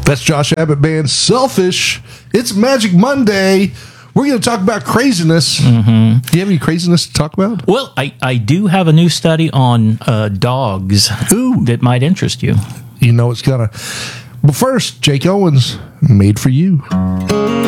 That's Josh Abbott Band, Selfish. It's Magic Monday. We're going to talk about craziness. Mm-hmm. Do you have any craziness to talk about? Well, I do have a new study on dogs that might interest you. You know it's going to. But first, Jake Owens, Made for You.